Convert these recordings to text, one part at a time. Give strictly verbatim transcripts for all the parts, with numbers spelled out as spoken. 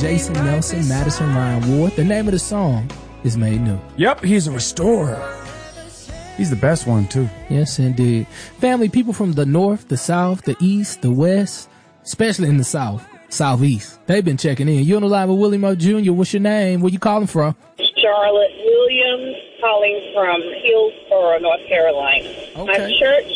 Jason Nelson, Madison Ryan Ward. The name of the song is Made New. Yep, he's a restorer. He's the best one, too. Yes, indeed. Family, people from the north, the south, the east, the west, especially in the south, southeast, they've been checking in. You on the line with Willie Moe Junior What's your name? Where you calling from? Charlotte Williams, calling from Hillsborough, North Carolina. Okay. My church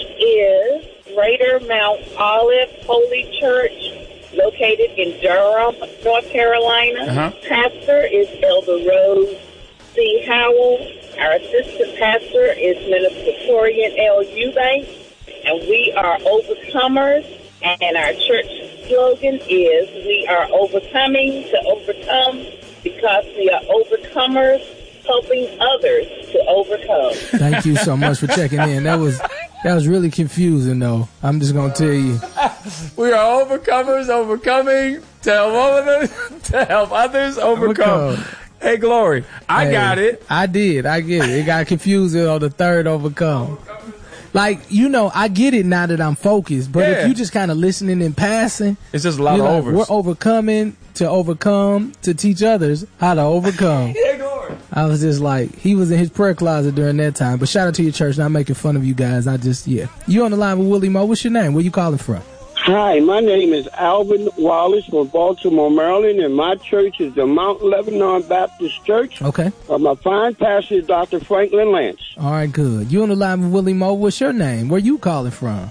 is Greater Mount Olive Holy Church, located in Durham, North Carolina. Uh-huh. Pastor is Elder Rose C. Howell. Our assistant pastor is Minister Torian L. Eubanks, and we are overcomers, and our church slogan is we are overcoming to overcome because we are overcomers helping others to overcome. Thank you so much for checking in. That was that was really confusing, though. I'm just going to tell you. We are overcomers, overcoming to help, others, to help others overcome. overcome. Hey, Glory, I hey, got it. I did. I get it. It got confusing on the third overcome. Like, you know, I get it now that I'm focused, but yeah. if you just kind of listening and passing, it's just a lot of like, overs. We're overcoming to overcome to teach others how to overcome. Yeah, Glory. I was just like, he was in his prayer closet during that time. But shout out to your church, not making fun of you guys. I just, yeah. You on the line with Willie Moe. What's your name? Where you calling from? Hi, my name is Alvin Wallace from Baltimore, Maryland, and my church is the Mount Lebanon Baptist Church. Okay. Uh, my fine pastor is Doctor Franklin Lance. All right, good. You on the line with Willie Moe. What's your name? Where you calling from?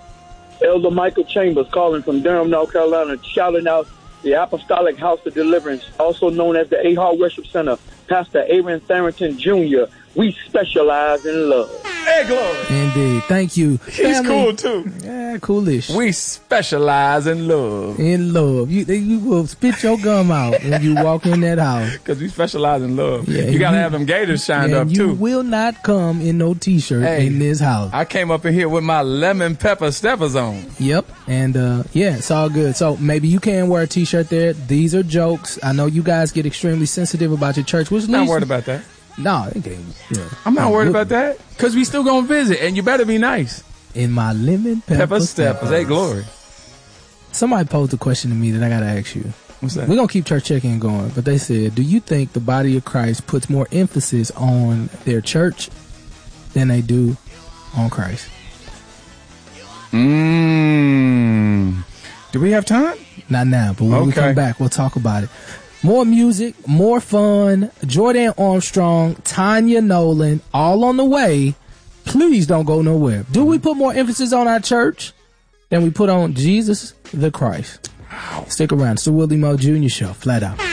Elder Michael Chambers calling from Durham, North Carolina, shouting out the Apostolic House of Deliverance, also known as the A-Hall Worship Center, Pastor Aaron Tharrington Junior We specialize in love. Hey, Glory. Indeed. Thank you. He's Family. cool, too. Yeah, coolish. We specialize in love. In love. You, you will spit your gum out when you walk in that house. Because we specialize in love. Yeah, you got to you, have them gators shined yeah, up, you too. You will not come in no T-shirt hey, in this house. I came up in here with my lemon pepper steppers on. Yep. And, uh, yeah, it's all good. So maybe you can wear a T-shirt there. These are jokes. I know you guys get extremely sensitive about your church. Which I'm not worried about that. No, it ain't, yeah. I'm not no, worried look, about that. Because we still going to visit, and you better be nice. In my lemon pepper, pepper steppers. Hey, Glory. Somebody posed a question to me that I got to ask you. What's that? We're going to keep church checking going, but they said, do you think the body of Christ puts more emphasis on their church than they do on Christ? Mmm. Do we have time? Not now, but when okay. we come back, we'll talk about it. More music, more fun. Jordan Armstrong, Tanya Nolan, all on the way. Please don't go nowhere. Do we put more emphasis on our church than we put on Jesus the Christ? Stick around. It's the Willie Moe Junior Show. Flat out.